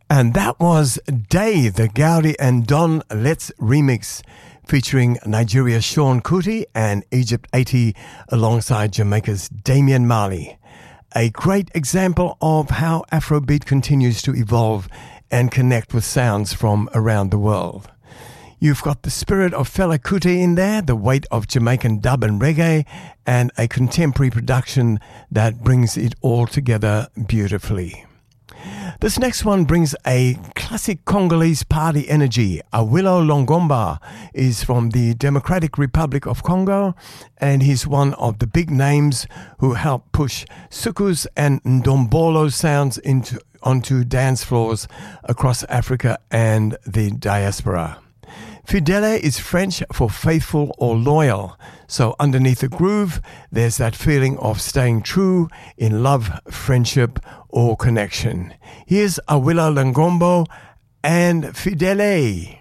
And that was Day, the Gaudi and Don Letts remix, featuring Nigeria's Sean Kuti and Egypt 80 alongside Jamaica's Damian Marley. A great example of how Afrobeat continues to evolve and connect with sounds from around the world. You've got the spirit of Fela Kuti in there, the weight of Jamaican dub and reggae, and a contemporary production that brings it all together beautifully. This next one brings a classic Congolese party energy. Awilo Longomba is from the Democratic Republic of Congo, and he's one of the big names who helped push soukous and ndombolo sounds onto dance floors across Africa and the diaspora. Fidèle is French for faithful or loyal, so underneath the groove, there's that feeling of staying true in love, friendship, or connection. Here's Awilo Longomba and Fidèle.